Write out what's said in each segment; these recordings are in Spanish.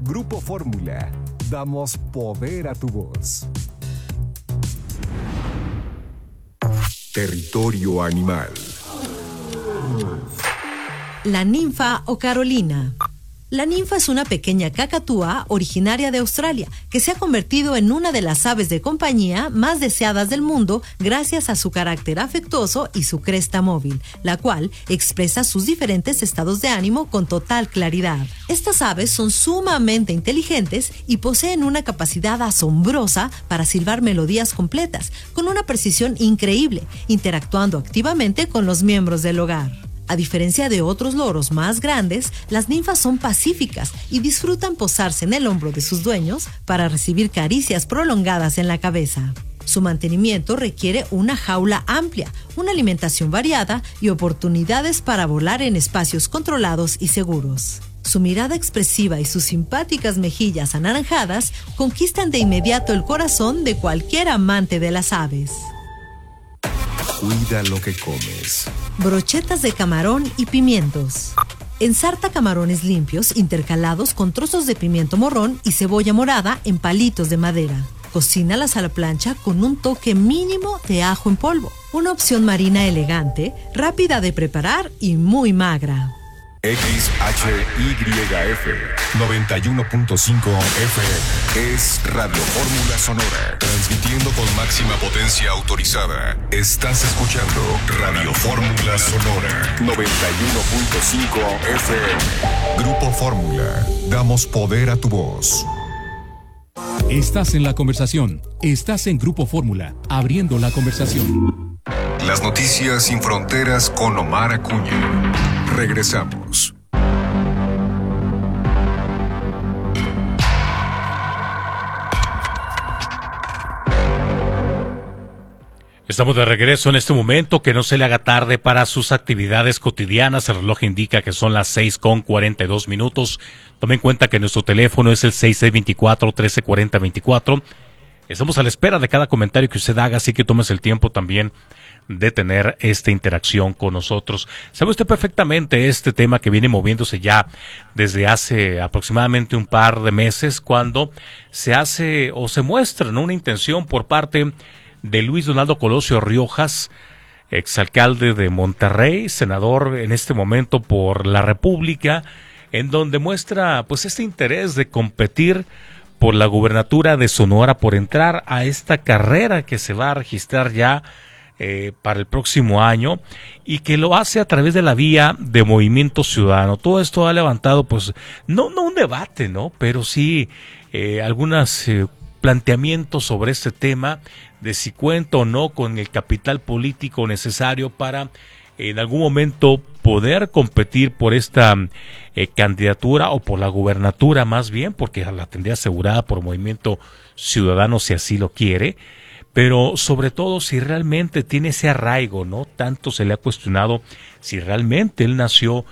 Grupo Fórmula, damos poder a tu voz. Territorio animal. La ninfa o Carolina. La ninfa es una pequeña cacatúa originaria de Australia que se ha convertido en una de las aves de compañía más deseadas del mundo gracias a su carácter afectuoso y su cresta móvil, la cual expresa sus diferentes estados de ánimo con total claridad. Estas aves son sumamente inteligentes y poseen una capacidad asombrosa para silbar melodías completas, con una precisión increíble, interactuando activamente con los miembros del hogar. A diferencia de otros loros más grandes, las ninfas son pacíficas y disfrutan posarse en el hombro de sus dueños para recibir caricias prolongadas en la cabeza. Su mantenimiento requiere una jaula amplia, una alimentación variada y oportunidades para volar en espacios controlados y seguros. Su mirada expresiva y sus simpáticas mejillas anaranjadas conquistan de inmediato el corazón de cualquier amante de las aves. Cuida lo que comes. Brochetas de camarón y pimientos. Ensarta camarones limpios intercalados con trozos de pimiento morrón y cebolla morada en palitos de madera. Cocínalas a la plancha con un toque mínimo de ajo en polvo. Una opción marina elegante, rápida de preparar y muy magra. XHYF 91.5 FM es Radio Fórmula Sonora, transmitiendo con máxima potencia autorizada. Estás escuchando Radio Fórmula Sonora 91.5 FM. Grupo Fórmula, damos poder a tu voz. Estás en la conversación. Estás en Grupo Fórmula, abriendo la conversación. Las noticias sin fronteras con Omar Acuña. Regresamos. Estamos de regreso en este momento. Que no se le haga tarde para sus actividades cotidianas. El reloj indica que son las 6:42. Tome en cuenta que nuestro teléfono es el 6624-1340-24. Estamos a la espera de cada comentario que usted haga, así que tómese el tiempo también de tener esta interacción con nosotros. Sabe usted perfectamente este tema que viene moviéndose ya desde hace aproximadamente un par de meses, cuando se hace o se muestra, ¿no?, una intención por parte de Luis Donaldo Colosio Riojas, exalcalde de Monterrey, senador en este momento por la República, en donde muestra pues este interés de competir por la gubernatura de Sonora, por entrar a esta carrera que se va a registrar ya para el próximo año, y que lo hace a través de la vía de Movimiento Ciudadano. Todo esto ha levantado pues no un debate, ¿no?, pero sí algunos planteamientos sobre este tema de si cuenta o no con el capital político necesario para en algún momento poder competir por esta candidatura, o por la gubernatura más bien, porque la tendría asegurada por Movimiento Ciudadano si así lo quiere, pero sobre todo si realmente tiene ese arraigo, ¿no? Tanto se le ha cuestionado si realmente él nació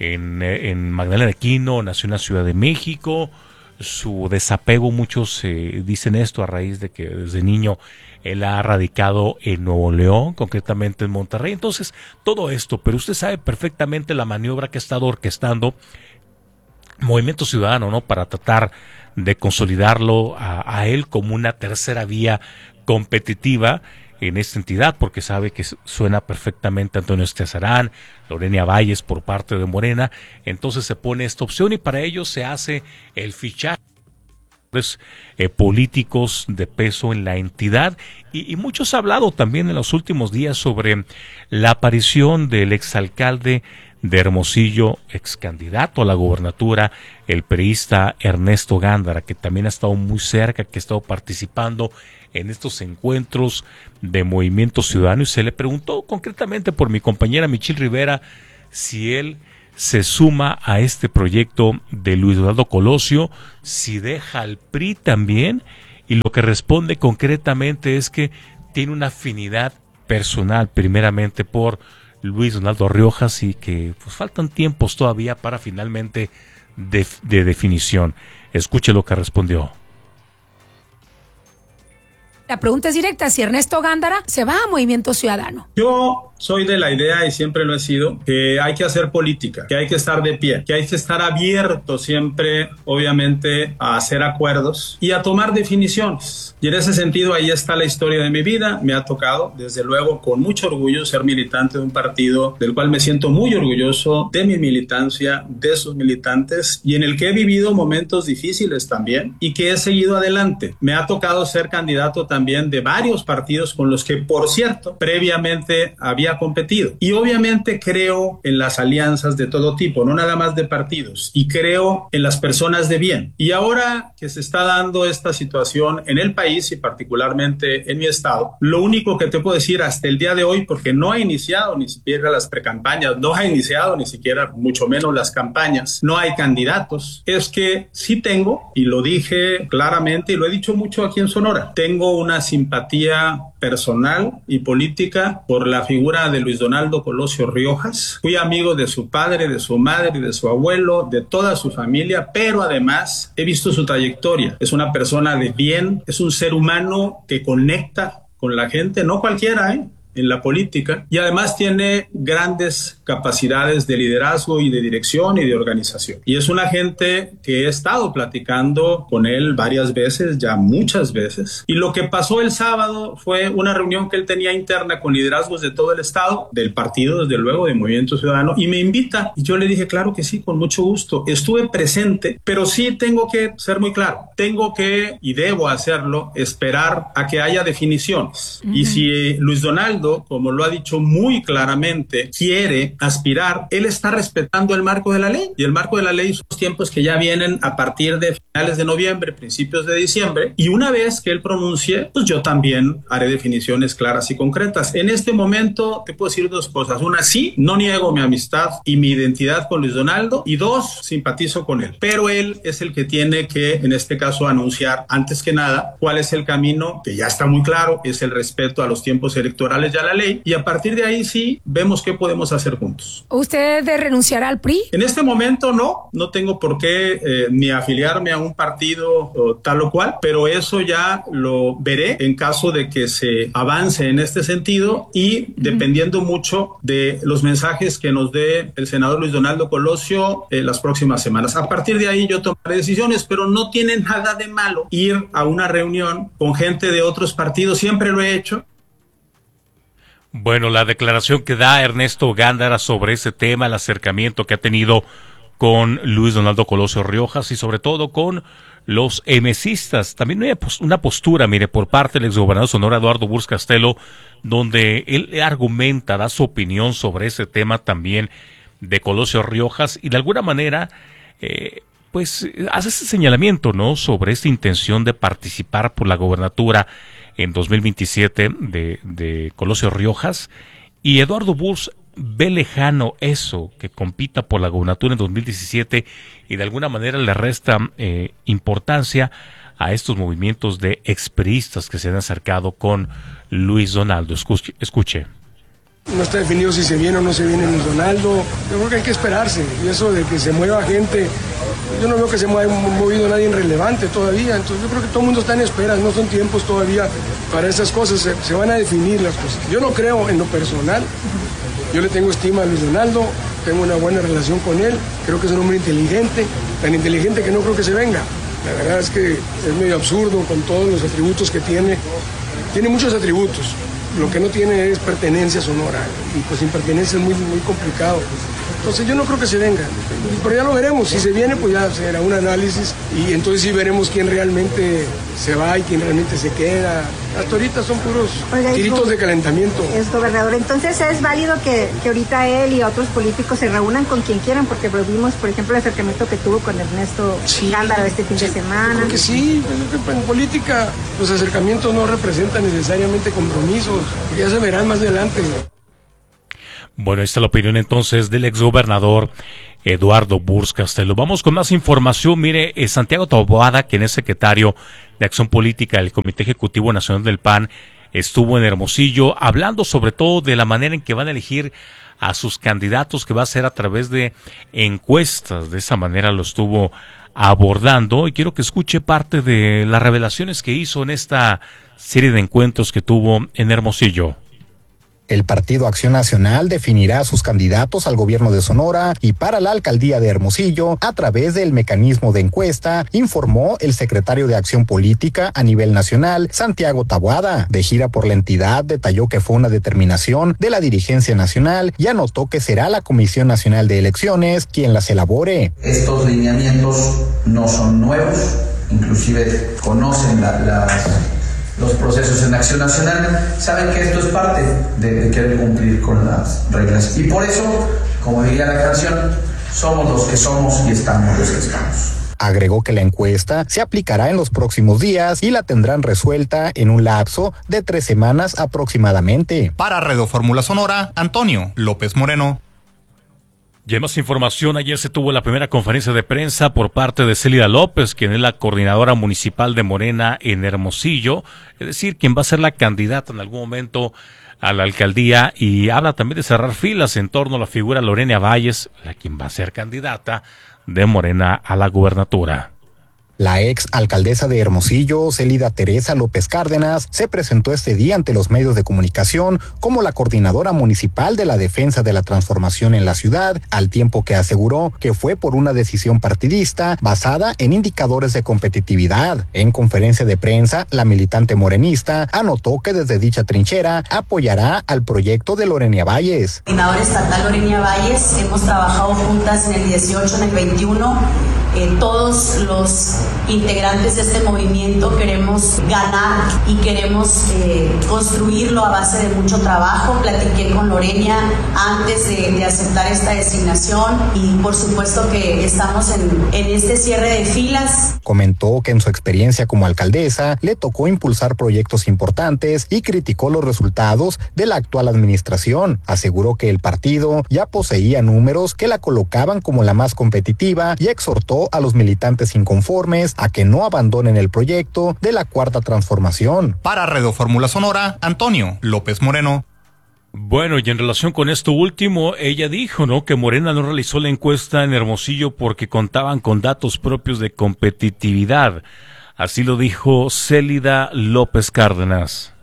en Magdalena de Quino, nació en la Ciudad de México. Su desapego, muchos dicen esto a raíz de que desde niño él ha radicado en Nuevo León, concretamente en Monterrey. Entonces, todo esto, pero usted sabe perfectamente la maniobra que ha estado orquestando Movimiento Ciudadano, ¿no?, para tratar de consolidarlo a él como una tercera vía competitiva en esta entidad, porque sabe que suena perfectamente Antonio Estezarán, Lorena Valles por parte de Morena. Entonces se pone esta opción y para ello se hace el fichaje políticos de peso en la entidad, y muchos ha hablado también en los últimos días sobre la aparición del exalcalde de Hermosillo, ex candidato a la gobernatura, el priista Ernesto Gándara, que también ha estado muy cerca, que ha estado participando en estos encuentros de Movimiento Ciudadano, y se le preguntó concretamente por mi compañera Michelle Rivera si él se suma a este proyecto de Luis Donaldo Colosio, si deja al PRI también, y lo que responde concretamente es que tiene una afinidad personal primeramente por Luis Donaldo Riojas, y que pues faltan tiempos todavía para finalmente de definición. Escuche lo que respondió. La pregunta es directa: si Ernesto Gándara se va a Movimiento Ciudadano. Yo Soy de la idea, y siempre lo he sido, que hay que hacer política, que hay que estar de pie, que hay que estar abierto siempre, obviamente, a hacer acuerdos y a tomar definiciones. Y en ese sentido, ahí está la historia de mi vida. Me ha tocado, desde luego, con mucho orgullo ser militante de un partido del cual me siento muy orgulloso de mi militancia, de sus militantes, y en el que he vivido momentos difíciles también y que he seguido adelante. Me ha tocado ser candidato también de varios partidos con los que, por cierto, previamente había competido. Y obviamente creo en las alianzas de todo tipo, no nada más de partidos, y creo en las personas de bien. Y ahora que se está dando esta situación en el país y particularmente en mi estado, lo único que te puedo decir hasta el día de hoy, porque no ha iniciado ni siquiera las precampañas, no ha iniciado ni siquiera mucho menos las campañas, no hay candidatos, es que sí tengo, y lo dije claramente y lo he dicho mucho aquí en Sonora, tengo una simpatía personal y política por la figura de Luis Donaldo Colosio Riojas. Fui amigo de su padre, de su madre y de su abuelo, de toda su familia, pero además he visto su trayectoria. Es una persona de bien, es un ser humano que conecta con la gente, no cualquiera, en la política, y además tiene grandes capacidades de liderazgo y de dirección y de organización. Y es una gente que he estado platicando con él varias veces, ya muchas veces, y lo que pasó el sábado fue una reunión que él tenía interna con liderazgos de todo el estado, del partido, desde luego, de Movimiento Ciudadano, y me invita, y yo le dije, claro que sí, con mucho gusto. Estuve presente, pero sí tengo que ser muy claro, tengo que, y debo hacerlo, esperar a que haya definiciones. Y si Luis Donaldo, como lo ha dicho muy claramente, quiere aspirar, él está respetando el marco de la ley, y el marco de la ley son los tiempos que ya vienen a partir de finales de noviembre, principios de diciembre, y una vez que él pronuncie, pues yo también haré definiciones claras y concretas. En este momento te puedo decir dos cosas: una, sí, no niego mi amistad y mi identidad con Luis Donaldo, y dos, simpatizo con él, pero él es el que tiene que, en este caso, anunciar antes que nada cuál es el camino, que ya está muy claro, es el respeto a los tiempos electorales y a la ley, y a partir de ahí sí vemos qué podemos hacer juntos. ¿Usted renunciará al PRI? En este momento no tengo por qué ni afiliarme a un partido o tal o cual, pero eso ya lo veré en caso de que se avance en este sentido, y dependiendo mucho de los mensajes que nos dé el senador Luis Donaldo Colosio las próximas semanas. A partir de ahí yo tomaré decisiones, pero no tiene nada de malo ir a una reunión con gente de otros partidos, siempre lo he hecho. Bueno, la declaración que da Ernesto Gándara sobre ese tema, el acercamiento que ha tenido con Luis Donaldo Colosio Riojas y sobre todo con los emesistas. También hay una postura, mire, por parte del exgobernador de Sonora, Eduardo Burrs Castelo, donde él argumenta, da su opinión sobre ese tema también de Colosio Riojas, y de alguna manera pues hace ese señalamiento, ¿no?, sobre esta intención de participar por la gobernatura en 2027 de Colosio Riojas, y Eduardo Burrs ve lejano eso, que compita por la gobernatura en 2017, y de alguna manera le resta importancia a estos movimientos de expriistas que se han acercado con Luis Donaldo. Escuche. No está definido si se viene o no se viene Luis Donaldo. Yo creo que hay que esperarse. Y eso de que se mueva gente, yo no veo que se haya movido nadie irrelevante todavía. Entonces yo creo que todo el mundo está en espera. No son tiempos todavía para esas cosas. Se van a definir las cosas. Yo no creo en lo personal. Yo le tengo estima a Luis Donaldo. Tengo una buena relación con él. Creo que es un hombre inteligente. Tan inteligente que no creo que se venga. La verdad es que es medio absurdo con todos los atributos que tiene. Tiene muchos atributos. Lo que no tiene es pertenencia sonora, y pues sin pertenencia es muy complicado. Entonces yo no creo que se venga, pero ya lo veremos. Si se viene, pues ya será un análisis, y entonces sí veremos quién realmente se va y quién realmente se queda. Hasta ahorita son puros tiritos de calentamiento. Es gobernador, entonces es válido que ahorita él y otros políticos se reúnan con quien quieran, porque vimos, por ejemplo, el acercamiento que tuvo con Ernesto Gándara este fin de semana. Creo que sí, en política los acercamientos no representan necesariamente compromisos, ya se verán más adelante. Bueno, esta es la opinión entonces del exgobernador Eduardo Burrs Castelo. Vamos con más información. Mire, Santiago Taboada, quien es secretario de Acción Política del Comité Ejecutivo Nacional del PAN, estuvo en Hermosillo hablando sobre todo de la manera en que van a elegir a sus candidatos, que va a ser a través de encuestas. De esa manera lo estuvo abordando, y quiero que escuche parte de las revelaciones que hizo en esta serie de encuentros que tuvo en Hermosillo. El Partido Acción Nacional definirá a sus candidatos al gobierno de Sonora y para la alcaldía de Hermosillo a través del mecanismo de encuesta, informó el secretario de Acción Política a nivel nacional, Santiago Taboada. De gira por la entidad, detalló que fue una determinación de la dirigencia nacional y anotó que será la Comisión Nacional de Elecciones quien las elabore. Estos lineamientos no son nuevos, inclusive conocen los procesos en Acción Nacional, saben que esto es parte de querer cumplir con las reglas. Y por eso, como diría la canción, somos los que somos y estamos los que estamos. Agregó que la encuesta se aplicará en los próximos días y la tendrán resuelta en un lapso de 3 semanas aproximadamente. Para Radio Fórmula Sonora, Antonio López Moreno. Y más información, ayer se tuvo la primera conferencia de prensa por parte de Célida López, quien es la coordinadora municipal de Morena en Hermosillo, es decir, quien va a ser la candidata en algún momento a la alcaldía, y habla también de cerrar filas en torno a la figura Lorena Valles, la quien va a ser candidata de Morena a la gubernatura. La ex alcaldesa de Hermosillo, Célida Teresa López Cárdenas, se presentó este día ante los medios de comunicación como la coordinadora municipal de la defensa de la transformación en la ciudad, al tiempo que aseguró que fue por una decisión partidista basada en indicadores de competitividad. En conferencia de prensa, la militante morenista anotó que desde dicha trinchera apoyará al proyecto de Lorena Valles. Coordinadora estatal Lorena Valles, hemos trabajado juntas en el 18, en el 21. Todos los integrantes de este movimiento queremos ganar y queremos construirlo a base de mucho trabajo. Platiqué con Lorena antes de aceptar esta designación y por supuesto que estamos en este cierre de filas. Comentó que en su experiencia como alcaldesa le tocó impulsar proyectos importantes y criticó los resultados de la actual administración. Aseguró que el partido ya poseía números que la colocaban como la más competitiva y exhortó a los militantes inconformes a que no abandonen el proyecto de la Cuarta Transformación. Para Radio Fórmula Sonora, Antonio López Moreno. Bueno, y en relación con esto último, ella dijo, ¿no?, que Morena no realizó la encuesta en Hermosillo porque contaban con datos propios de competitividad. Así lo dijo Célida López Cárdenas.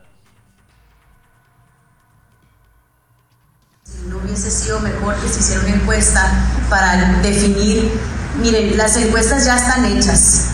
No hubiese sido mejor que se hiciera una encuesta para definir. Miren, las encuestas ya están hechas.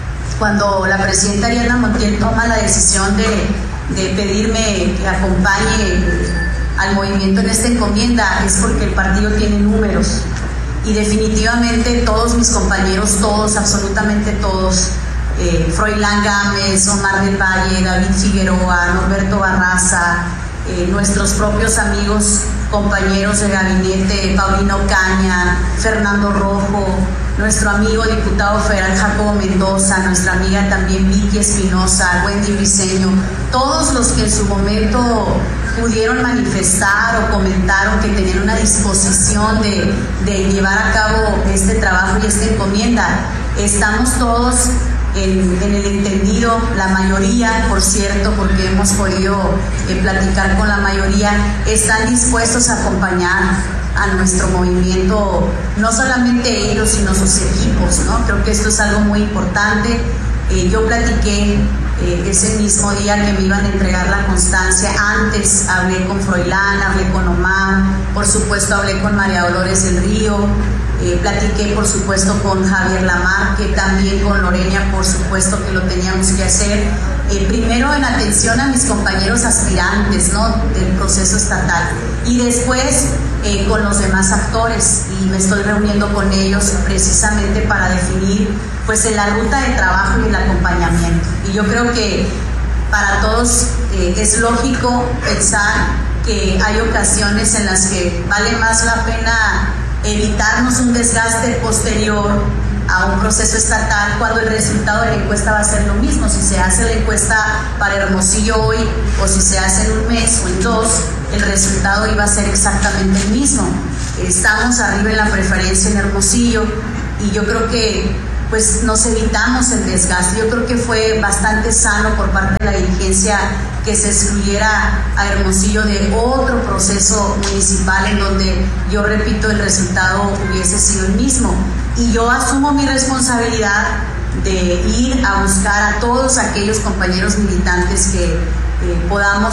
Cuando la presidenta Ariadna Montiel toma la decisión de pedirme que acompañe al movimiento en esta encomienda, es porque el partido tiene números. Y definitivamente todos mis compañeros, todos, absolutamente todos, Froilán Gámez, Omar del Valle, David Figueroa, Norberto Barraza, nuestros propios amigos, compañeros de gabinete, Paulino Caña, Fernando Rojo, nuestro amigo diputado federal Jacobo Mendoza, nuestra amiga también Vicky Espinosa, Wendy Briceño, todos los que en su momento pudieron manifestar o comentaron que tenían una disposición de llevar a cabo este trabajo y esta encomienda, estamos todos en el entendido, la mayoría, por cierto, porque hemos podido platicar con la mayoría, están dispuestos a acompañar a nuestro movimiento, no solamente ellos, sino sus equipos, ¿no? Creo que esto es algo muy importante. Yo platiqué ese mismo día que me iban a entregar la constancia. Antes hablé con Froilán, hablé con Omar, por supuesto hablé con María Dolores del Río, platiqué por supuesto con Javier Lamarque, también con Lorena, por supuesto que lo teníamos que hacer. Primero en atención a mis compañeros aspirantes, ¿no?, del proceso estatal, y después con los demás actores, y me estoy reuniendo con ellos precisamente para definir pues la ruta de trabajo y el acompañamiento. Y yo creo que para todos es lógico pensar que hay ocasiones en las que vale más la pena evitarnos un desgaste posterior a un proceso estatal cuando el resultado de la encuesta va a ser lo mismo. Si se hace la encuesta para Hermosillo hoy o si se hace en un mes o en 2, el resultado iba a ser exactamente el mismo. Estamos arriba en la preferencia en Hermosillo y yo creo que pues nos evitamos el desgaste. Yo creo que fue bastante sano por parte de la dirigencia que se excluyera a Hermosillo de otro proceso municipal en donde, yo repito, el resultado hubiese sido el mismo. Y yo asumo mi responsabilidad de ir a buscar a todos aquellos compañeros militantes que podamos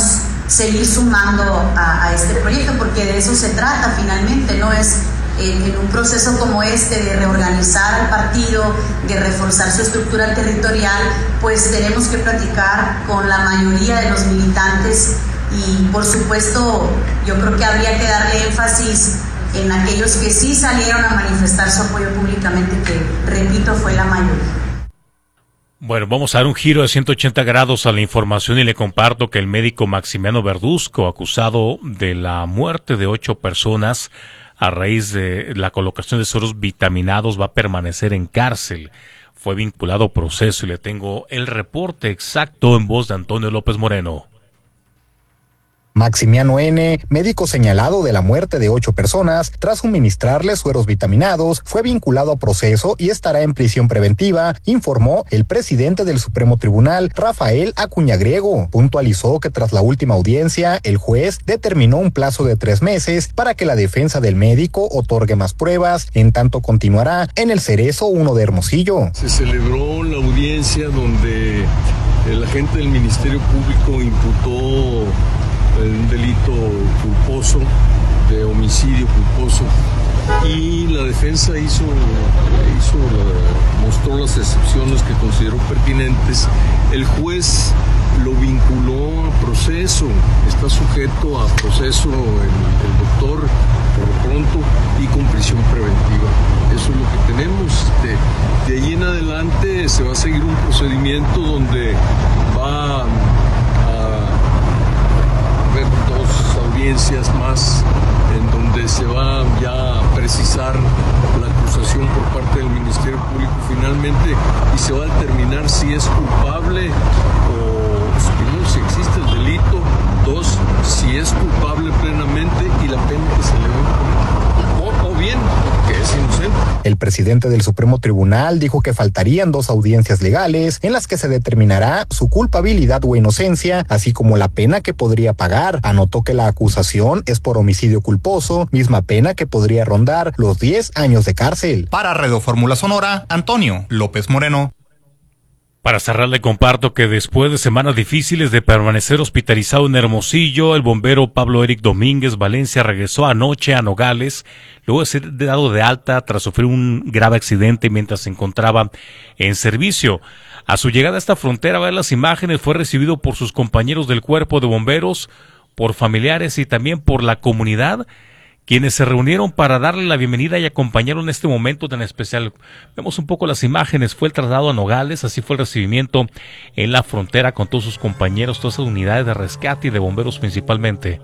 seguir sumando a este proyecto, porque de eso se trata finalmente, no es en un proceso como este de reorganizar al partido, de reforzar su estructura territorial, pues tenemos que platicar con la mayoría de los militantes y por supuesto yo creo que habría que darle énfasis en aquellos que sí salieron a manifestar su apoyo públicamente, que repito fue la mayoría. Bueno, vamos a dar un giro de 180 grados a la información y le comparto que el médico Maximiano Verduzco, acusado de la muerte de 8 personas a raíz de la colocación de sueros vitaminados, va a permanecer en cárcel. Fue vinculado a proceso y le tengo el reporte exacto en voz de Antonio López Moreno. Maximiano N., médico señalado de la muerte de 8 personas tras suministrarle sueros vitaminados, fue vinculado a proceso y estará en prisión preventiva, informó el presidente del Supremo Tribunal, Rafael Acuña Griego. Puntualizó que tras la última audiencia, el juez determinó un plazo de 3 meses para que la defensa del médico otorgue más pruebas, en tanto continuará en el Cerezo 1 de Hermosillo. Se celebró la audiencia donde el agente del Ministerio Público imputó un delito culposo, de homicidio culposo, y la defensa mostró las excepciones que consideró pertinentes. El juez lo vinculó a proceso, está sujeto a proceso el doctor por lo pronto y con prisión preventiva. Eso es lo que tenemos. De ahí en adelante se va a seguir un procedimiento donde va a haber 2 audiencias más en donde se va ya a precisar la acusación por parte del Ministerio Público finalmente y se va a determinar si es culpable o primero si existe el delito, 2 si es culpable plenamente y la pena que se le va o bien que es inocente. El presidente del Supremo Tribunal dijo que faltarían 2 audiencias legales en las que se determinará su culpabilidad o inocencia, así como la pena que podría pagar. Anotó que la acusación es por homicidio culposo, misma pena que podría rondar los 10 años de cárcel. Para Radio Fórmula Sonora, Antonio López Moreno. Para cerrar, le comparto que después de semanas difíciles de permanecer hospitalizado en Hermosillo, el bombero Pablo Eric Domínguez Valencia regresó anoche a Nogales, luego de ser dado de alta tras sufrir un grave accidente mientras se encontraba en servicio. A su llegada a esta frontera, a ver las imágenes, fue recibido por sus compañeros del cuerpo de bomberos, por familiares y también por la comunidad, quienes se reunieron para darle la bienvenida y acompañaron en este momento tan especial. Vemos un poco las imágenes. Fue el traslado a Nogales, así fue el recibimiento en la frontera con todos sus compañeros, todas esas unidades de rescate y de bomberos principalmente.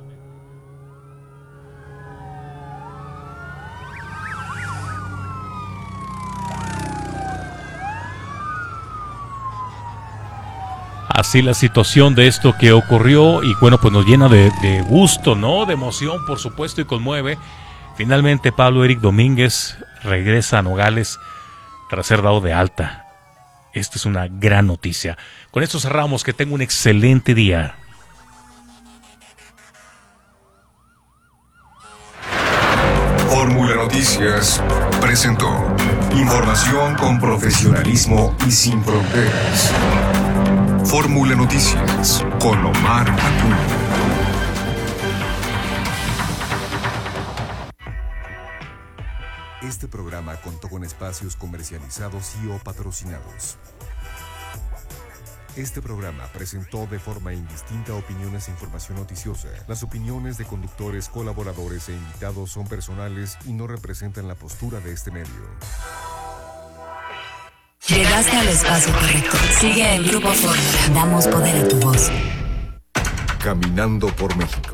Así la situación de esto que ocurrió y bueno, pues nos llena de gusto, ¿no? De emoción, por supuesto, y conmueve. Finalmente Pablo Eric Domínguez regresa a Nogales tras ser dado de alta. Esta es una gran noticia. Con esto cerramos. Que tenga un excelente día. Fórmula Noticias presentó información con profesionalismo y sin fronteras. Fórmula Noticias con Omar Acuña. Este programa contó con espacios comercializados y o patrocinados. Este programa presentó de forma indistinta opiniones e información noticiosa. Las opiniones de conductores, colaboradores e invitados son personales y no representan la postura de este medio. Llegaste al espacio correcto. Sigue el Grupo Fórmula. Damos poder a tu voz. Caminando por México.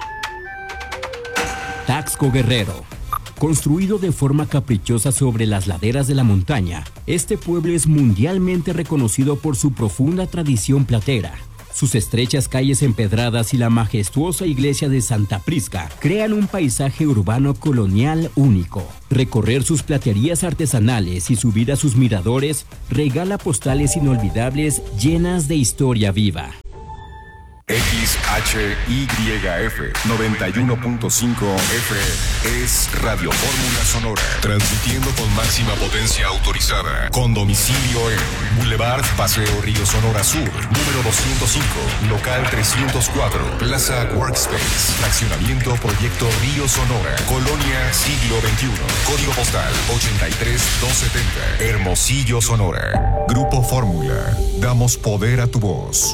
Taxco Guerrero. Construido de forma caprichosa sobre las laderas de la montaña, este pueblo es mundialmente reconocido por su profunda tradición platera. Sus estrechas calles empedradas y la majestuosa iglesia de Santa Prisca crean un paisaje urbano colonial único. Recorrer sus platerías artesanales y subir a sus miradores regala postales inolvidables llenas de historia viva. XHYF 91.5 FM es Radio Fórmula Sonora, transmitiendo con máxima potencia autorizada, con domicilio en Boulevard Paseo Río Sonora Sur, número 205, local 304, Plaza Workspace, fraccionamiento Proyecto Río Sonora, Colonia Siglo XXI, código postal 83270, Hermosillo, Sonora. Grupo Fórmula, damos poder a tu voz.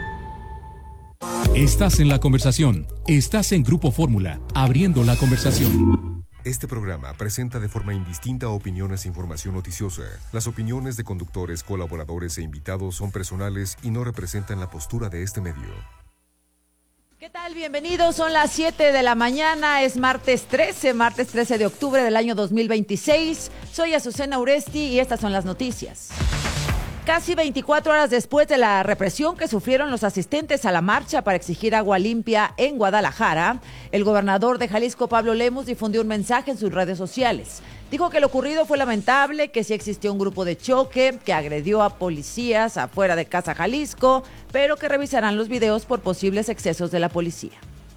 Estás en la conversación. Estás en Grupo Fórmula, abriendo la conversación. Este programa presenta de forma indistinta opiniones e información noticiosa. Las opiniones de conductores, colaboradores e invitados son personales y no representan la postura de este medio. ¿Qué tal? Bienvenidos, son las 7 de la mañana, es martes 13 de octubre del año 2026. Soy Azucena Uresti y estas son las noticias. Casi 24 horas después de la represión que sufrieron los asistentes a la marcha para exigir agua limpia en Guadalajara, el gobernador de Jalisco, Pablo Lemus, difundió un mensaje en sus redes sociales. Dijo que lo ocurrido fue lamentable, que sí existió un grupo de choque que agredió a policías afuera de Casa Jalisco, pero que revisarán los videos por posibles excesos de la policía.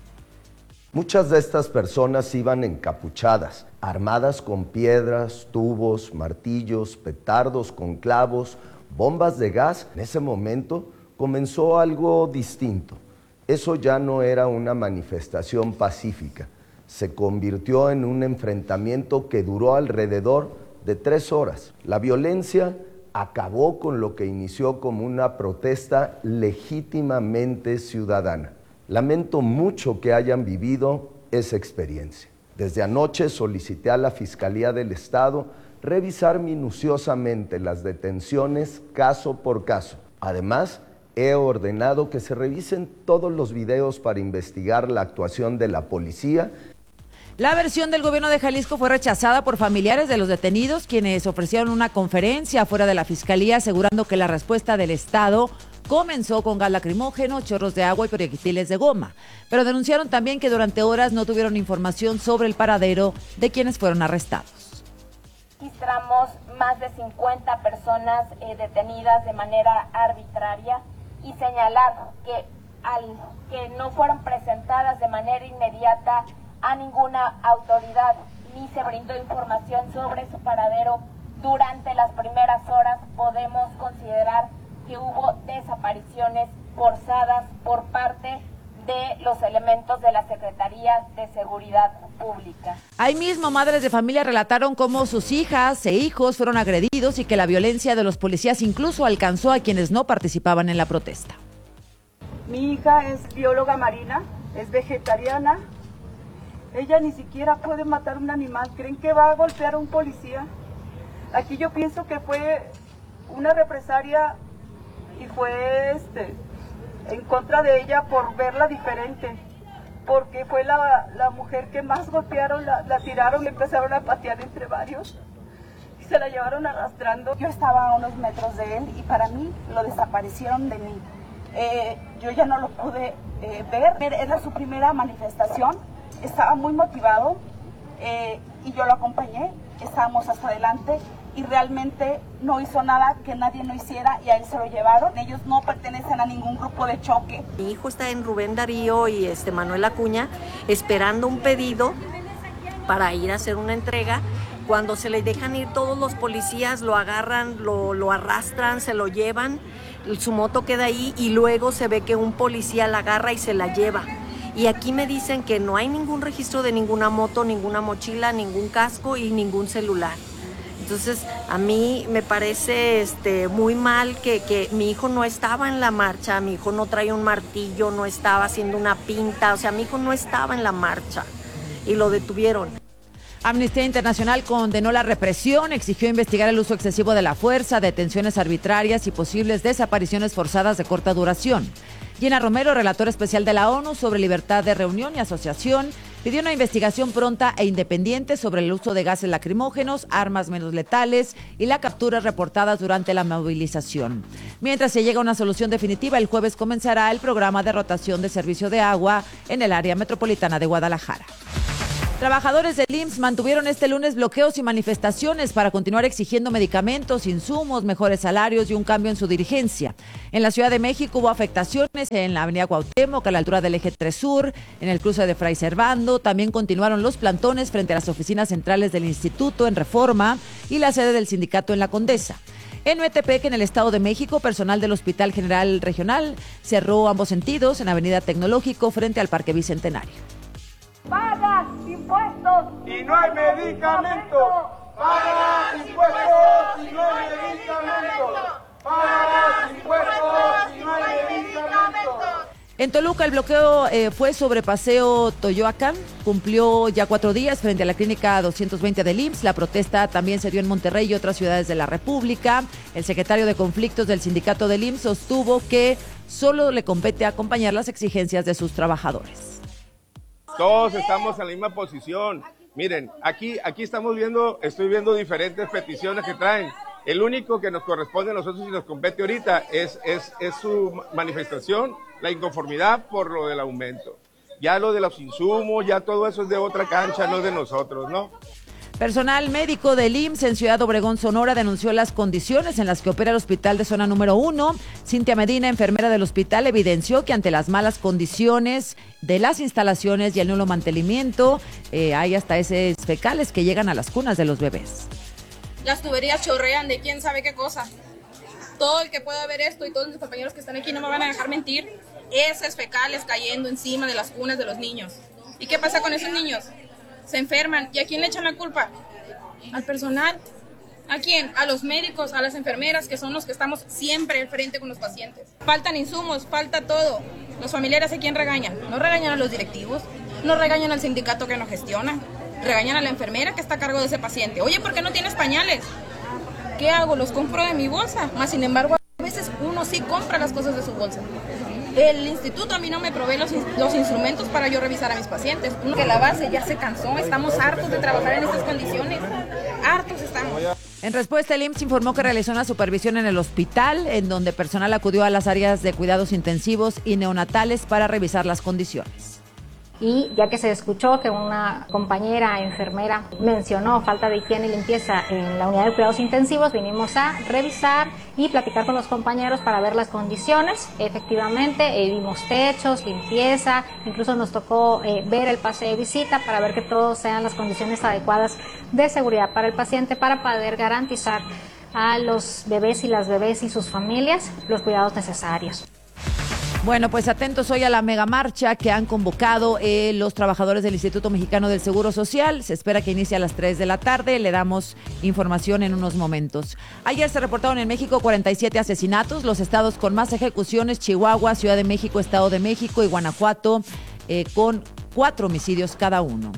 Muchas de estas personas iban encapuchadas, armadas con piedras, tubos, martillos, petardos con clavos, bombas de gas. En ese momento comenzó algo distinto. Eso ya no era una manifestación pacífica. Se convirtió en un enfrentamiento que duró alrededor de 3 horas. La violencia acabó con lo que inició como una protesta legítimamente ciudadana. Lamento mucho que hayan vivido esa experiencia. Desde anoche solicité a la Fiscalía del Estado revisar minuciosamente las detenciones caso por caso. Además, he ordenado que se revisen todos los videos para investigar la actuación de la policía. La versión del gobierno de Jalisco fue rechazada por familiares de los detenidos, quienes ofrecieron una conferencia fuera de la Fiscalía asegurando que la respuesta del Estado comenzó con gas lacrimógeno, chorros de agua y proyectiles de goma, pero denunciaron también que durante horas no tuvieron información sobre el paradero de quienes fueron arrestados. Registramos más de 50 personas detenidas de manera arbitraria y señalar que al que no fueron presentadas de manera inmediata a ninguna autoridad ni se brindó información sobre su paradero durante las primeras horas, podemos considerar que hubo desapariciones forzadas por parte de los elementos de la Secretaría de Seguridad Pública. Ahí mismo, madres de familia relataron cómo sus hijas e hijos fueron agredidos y que la violencia de los policías incluso alcanzó a quienes no participaban en la protesta. Mi hija es bióloga marina, es vegetariana. Ella ni siquiera puede matar un animal. ¿Creen que va a golpear a un policía? Aquí yo pienso que fue una represalia y fue en contra de ella por verla diferente, porque fue la mujer que más golpearon, la tiraron, le empezaron a patear entre varios y se la llevaron arrastrando. Yo estaba a unos metros de él y para mí lo desaparecieron de mí. Yo ya no lo pude ver. Era su primera manifestación, estaba muy motivado y yo lo acompañé, estábamos hasta adelante. Y realmente no hizo nada que nadie no hiciera y a él se lo llevaron. Ellos no pertenecen a ningún grupo de choque. Mi hijo está en Rubén Darío y Manuel Acuña esperando un pedido para ir a hacer una entrega. Cuando se le dejan ir todos los policías, lo agarran, lo arrastran, se lo llevan, su moto queda ahí y luego se ve que un policía la agarra y se la lleva. Y aquí me dicen que no hay ningún registro de ninguna moto, ninguna mochila, ningún casco y ningún celular. Entonces, a mí me parece muy mal que mi hijo no estaba en la marcha, mi hijo no traía un martillo, no estaba haciendo una pinta, o sea, mi hijo no estaba en la marcha y lo detuvieron. Amnistía Internacional condenó la represión, exigió investigar el uso excesivo de la fuerza, detenciones arbitrarias y posibles desapariciones forzadas de corta duración. Gina Romero, relatora especial de la ONU sobre libertad de reunión y asociación, pidió una investigación pronta e independiente sobre el uso de gases lacrimógenos, armas menos letales y las capturas reportadas durante la movilización. Mientras se llega a una solución definitiva, el jueves comenzará el programa de rotación de servicio de agua en el área metropolitana de Guadalajara. Trabajadores del IMSS mantuvieron este lunes bloqueos y manifestaciones para continuar exigiendo medicamentos, insumos, mejores salarios y un cambio en su dirigencia. En la Ciudad de México hubo afectaciones en la avenida Cuauhtémoc, a la altura del Eje 3 Sur, en el cruce de Fray Servando. También continuaron los plantones frente a las oficinas centrales del Instituto en Reforma y la sede del sindicato en La Condesa. En Metepec, en el Estado de México, personal del Hospital General Regional cerró ambos sentidos en Avenida Tecnológico frente al Parque Bicentenario. Pagas impuestos y no hay medicamento. Pagas impuestos y no hay medicamento. Pagas impuestos y no hay medicamento. En Toluca el bloqueo fue sobre Paseo Toyoacán, cumplió ya 4 días frente a la clínica 220 del IMSS. La protesta también se dio en Monterrey y otras ciudades de la República. El secretario de Conflictos del sindicato del IMSS sostuvo que solo le compete acompañar las exigencias de sus trabajadores. Todos estamos en la misma posición. Miren, aquí estoy viendo diferentes peticiones que traen. El único que nos corresponde a nosotros y nos compete ahorita es su manifestación, la inconformidad por lo del aumento. Ya lo de los insumos, ya todo eso es de otra cancha, no es de nosotros, ¿no? Personal médico del IMSS en Ciudad Obregón, Sonora, denunció las condiciones en las que opera el hospital de zona número 1. Cintia Medina, enfermera del hospital, evidenció que ante las malas condiciones de las instalaciones y el nulo mantenimiento, hay hasta heces fecales que llegan a las cunas de los bebés. Las tuberías chorrean de quién sabe qué cosa. Todo el que pueda ver esto y todos mis compañeros que están aquí no me van a dejar mentir. Heces fecales cayendo encima de las cunas de los niños. ¿Y qué pasa con esos niños? Se enferman. ¿Y a quién le echan la culpa? ¿Al personal? ¿A quién? A los médicos, a las enfermeras, que son los que estamos siempre al frente con los pacientes. Faltan insumos, falta todo. Los familiares, ¿a quién regañan? No regañan a los directivos, no regañan al sindicato que nos gestiona, regañan a la enfermera que está a cargo de ese paciente. Oye, ¿por qué no tienes pañales? ¿Qué hago? Los compro de mi bolsa. Más sin embargo, a veces uno sí compra las cosas de su bolsa. El instituto a mí no me provee los instrumentos para yo revisar a mis pacientes. Uno que la base ya se cansó, estamos hartos de trabajar en estas condiciones. Hartos estamos. En respuesta, el IMSS informó que realizó una supervisión en el hospital, en donde personal acudió a las áreas de cuidados intensivos y neonatales para revisar las condiciones. Y ya que se escuchó que una compañera enfermera mencionó falta de higiene y limpieza en la unidad de cuidados intensivos, vinimos a revisar y platicar con los compañeros para ver las condiciones. Efectivamente, vimos techos, limpieza, incluso nos tocó ver el pase de visita para ver que todos sean las condiciones adecuadas de seguridad para el paciente, para poder garantizar a los bebés y las bebés y sus familias los cuidados necesarios. Bueno, pues atentos hoy a la megamarcha que han convocado los trabajadores del Instituto Mexicano del Seguro Social. Se espera que inicie a las 3 de la tarde. Le damos información en unos momentos. Ayer se reportaron en México 47 asesinatos. Los estados con más ejecuciones: Chihuahua, Ciudad de México, Estado de México y Guanajuato, con 4 homicidios cada uno.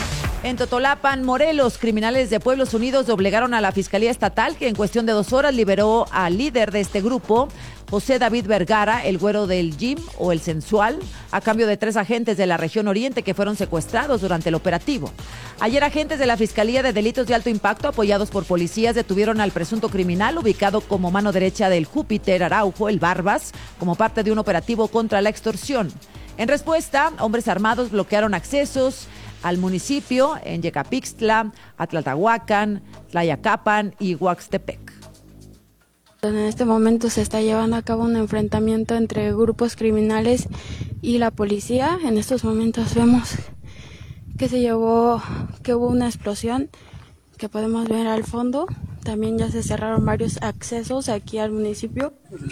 En Totolapan, Morelos, criminales de Pueblos Unidos doblegaron a la Fiscalía Estatal, que en cuestión de 2 horas liberó al líder de este grupo, José David Vergara, el güero del gym o el sensual, a cambio de 3 agentes de la región oriente que fueron secuestrados durante el operativo. Ayer, agentes de la Fiscalía de Delitos de Alto Impacto, apoyados por policías, detuvieron al presunto criminal ubicado como mano derecha del Júpiter Araujo, el Barbas, como parte de un operativo contra la extorsión. En respuesta, hombres armados bloquearon accesos al municipio en Yecapixtla, Atlaltahuacán, Tlayacapan y Huaxtepec. En este momento se está llevando a cabo un enfrentamiento entre grupos criminales y la policía. En estos momentos vemos que hubo una explosión que podemos ver al fondo. También ya se cerraron varios accesos aquí al municipio.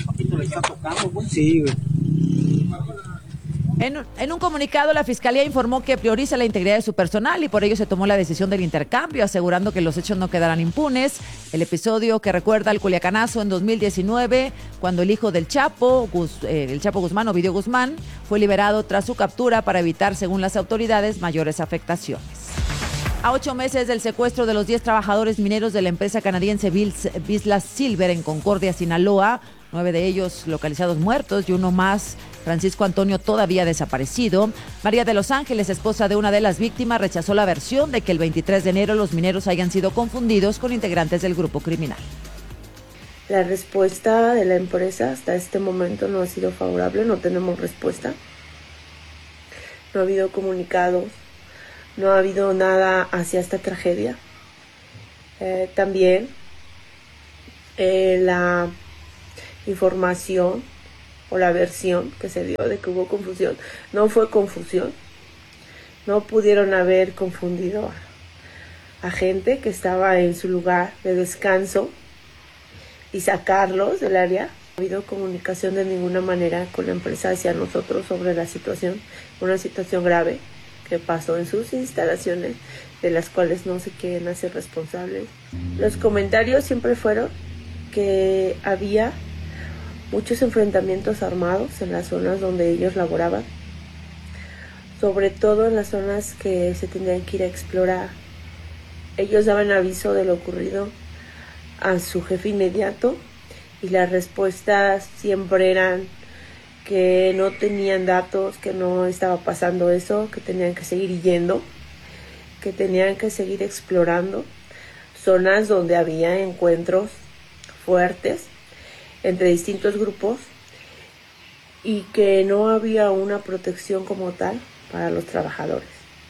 Sí, güey. En un comunicado, la Fiscalía informó que prioriza la integridad de su personal y por ello se tomó la decisión del intercambio, asegurando que los hechos no quedarán impunes. El episodio que recuerda al Culiacanazo en 2019, cuando el hijo del Chapo, el Chapo Guzmán, Ovidio Guzmán, fue liberado tras su captura para evitar, según las autoridades, mayores afectaciones. A 8 meses del secuestro de los 10 trabajadores mineros de la empresa canadiense Vizsla Silver en Concordia, Sinaloa, 9 de ellos localizados muertos y uno más, Francisco Antonio, todavía desaparecido. María de Los Ángeles, esposa de una de las víctimas, rechazó la versión de que el 23 de enero los mineros hayan sido confundidos con integrantes del grupo criminal. La respuesta de la empresa hasta este momento no ha sido favorable, no tenemos respuesta. No ha habido comunicados No ha habido nada hacia esta tragedia. También la información o la versión que se dio de que hubo confusión, no fue confusión. No pudieron haber confundido a gente que estaba en su lugar de descanso y sacarlos del área. No ha habido comunicación de ninguna manera con la empresa hacia nosotros sobre la situación, una situación grave que pasó en sus instalaciones, de las cuales no se quieren hacer responsables. Los comentarios siempre fueron que había muchos enfrentamientos armados en las zonas donde ellos laboraban, sobre todo en las zonas que se tenían que ir a explorar. Ellos daban aviso de lo ocurrido a su jefe inmediato y las respuestas siempre eran que no tenían datos, que no estaba pasando eso, que tenían que seguir yendo, que tenían que seguir explorando zonas donde había encuentros fuertes entre distintos grupos y que no había una protección como tal para los trabajadores.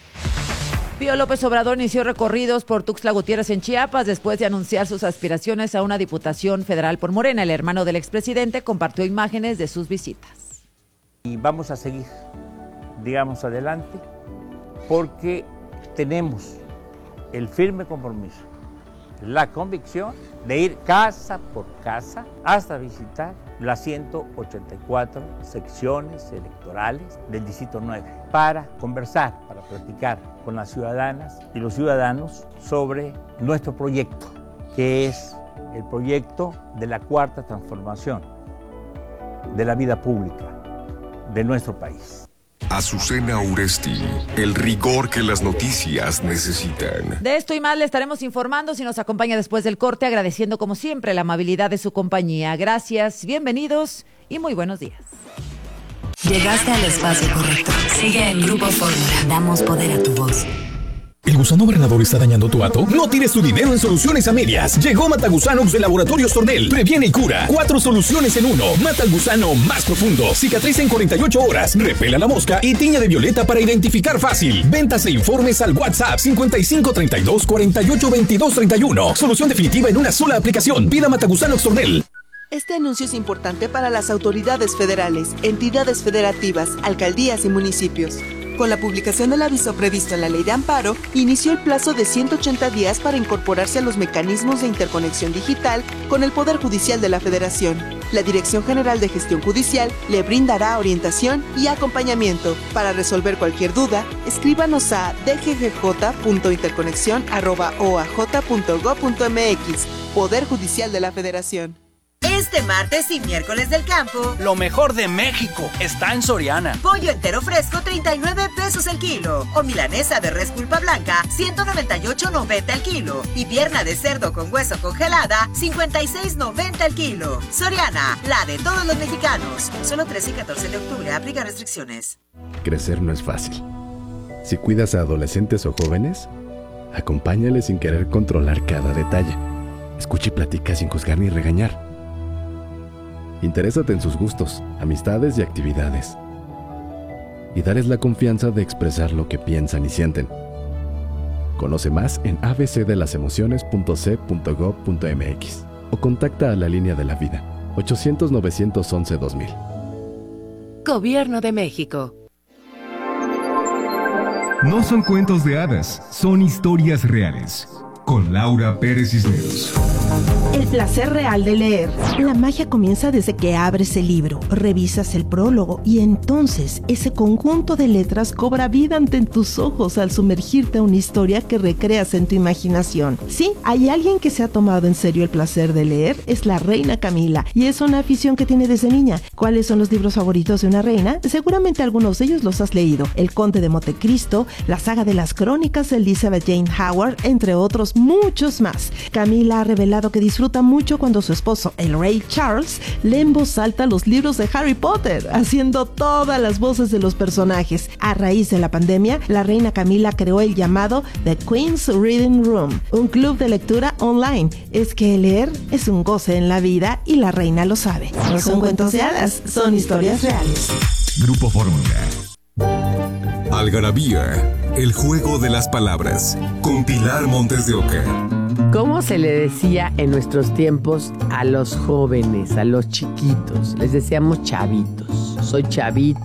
Pío López Obrador inició recorridos por Tuxtla Gutiérrez en Chiapas después de anunciar sus aspiraciones a una diputación federal por Morena. El hermano del expresidente compartió imágenes de sus visitas. Y vamos a seguir, digamos, adelante, porque tenemos el firme compromiso, la convicción de ir casa por casa hasta visitar las 184 secciones electorales del Distrito 9 para conversar, para platicar con las ciudadanas y los ciudadanos sobre nuestro proyecto, que es el proyecto de la cuarta transformación de la vida pública de nuestro país. Azucena Uresti, el rigor que las noticias necesitan. De esto y más le estaremos informando si nos acompaña después del corte, agradeciendo como siempre la amabilidad de su compañía. Gracias, bienvenidos y muy buenos días. Llegaste al espacio correcto. Sigue en Grupo Fórmula. Damos poder a tu voz. ¿El gusano granador está dañando tu hato? No tires tu dinero en soluciones a medias. Llegó Matagusanox de Laboratorios Tornel. Previene y cura. 4 soluciones en 1. Mata al gusano más profundo. Cicatriza en 48 horas. Repela la mosca y tiña de violeta para identificar fácil. Ventas e informes al WhatsApp 55 32 48 22 31. Solución definitiva en una sola aplicación. Pida Matagusanox Tornel. Este anuncio es importante para las autoridades federales, entidades federativas, alcaldías y municipios. Con la publicación del aviso previsto en la Ley de Amparo, inició el plazo de 180 días para incorporarse a los mecanismos de interconexión digital con el Poder Judicial de la Federación. La Dirección General de Gestión Judicial le brindará orientación y acompañamiento. Para resolver cualquier duda, escríbanos a dggj.interconexión@oaj.gov.mx. Poder Judicial de la Federación. Este martes y miércoles del campo, lo mejor de México está en Soriana. Pollo entero fresco, 39 pesos el kilo. O milanesa de res pulpa blanca, 198.90 el kilo. Y pierna de cerdo con hueso congelada, 56.90 el kilo. Soriana, la de todos los mexicanos. Solo 13 y 14 de octubre, aplica restricciones. Crecer no es fácil. Si cuidas a adolescentes o jóvenes, acompáñales sin querer controlar cada detalle. Escucha y platica sin juzgar ni regañar. Interésate en sus gustos, amistades y actividades. Y darles la confianza de expresar lo que piensan y sienten. Conoce más en abcdelasemociones.c.gov.mx o contacta a la Línea de la Vida, 800-911-2000. Gobierno de México. No son cuentos de hadas, son historias reales. Con Laura Pérez Cisneros. El placer real de leer. La magia comienza desde que abres el libro, revisas el prólogo y entonces ese conjunto de letras cobra vida ante tus ojos al sumergirte a una historia que recreas en tu imaginación. Sí, hay alguien que se ha tomado en serio el placer de leer, es la reina Camila, y es una afición que tiene desde niña. ¿Cuáles son los libros favoritos de una reina? Seguramente algunos de ellos los has leído. El Conde de Montecristo, la saga de las crónicas de Elizabeth Jane Howard, entre otros muchos más. Camila ha revelado que disfruta mucho cuando su esposo, el rey Charles, lee en voz alta los libros de Harry Potter, haciendo todas las voces de los personajes. A raíz de la pandemia, la reina Camila creó el llamado The Queen's Reading Room, un club de lectura online. Es que leer es un goce en la vida y la reina lo sabe. No son cuentos de hadas, son historias reales. Grupo Fórmula. Algarabía, el juego de las palabras, con Pilar Montes de Oca. ¿Cómo se le decía en nuestros tiempos a los jóvenes, a los chiquitos? Les decíamos chavitos. Soy chavito.